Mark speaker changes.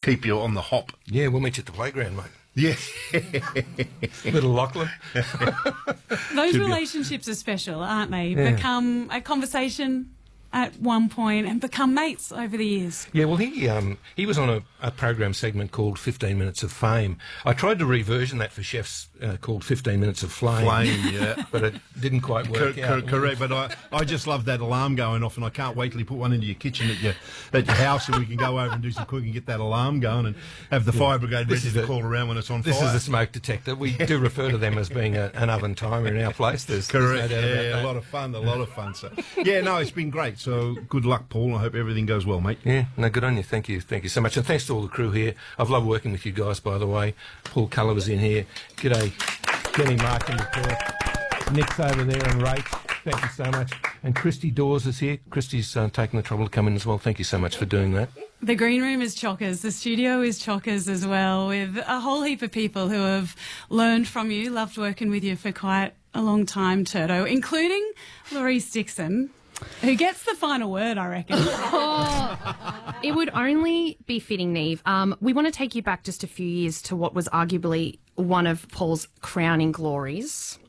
Speaker 1: keep you on the hop.
Speaker 2: Yeah, we'll meet you at the playground, mate.
Speaker 1: Yeah.
Speaker 2: Little Lachlan.
Speaker 3: Those relationships are special, aren't they?
Speaker 2: Yeah.
Speaker 3: Become a conversation at one point and become mates over the years.
Speaker 2: Yeah, well, he was on a program segment called 15 Minutes of Fame. I tried to reversion that for chefs called 15 Minutes of Flame.
Speaker 1: Flame, yeah.
Speaker 2: But it didn't quite work out.
Speaker 1: Correct, but I just love that alarm going off, and I can't wait till you put one into your kitchen at your house, and we can go over and do some cooking and get that alarm going and have the fire brigade ready to call around when it's on fire.
Speaker 2: This is a smoke detector. We do refer to them as being an oven timer in our place. There's
Speaker 1: correct,
Speaker 2: no doubt about that.
Speaker 1: a lot of fun. So, yeah, no, it's been great. So good luck, Paul. I hope everything goes well, mate.
Speaker 2: Yeah, no, good on you. Thank you so much. And thanks to all the crew here. I've loved working with you guys, by the way. Paul Culler was in here. G'day, Kenny Mark in the court. Nick's over there and Rach. Thank you so much. And Christy Dawes is here. Christy's taken the trouble to come in as well. Thank you so much for doing that.
Speaker 3: The green room is chockers. The studio is chockers as well, with a whole heap of people who have learned from you, loved working with you for quite a long time, Turdo, including Laurice Dixon, who gets the final word, I reckon.
Speaker 4: It would only be fitting, Neve. We want to take you back just a few years to what was arguably one of Paul's crowning glories.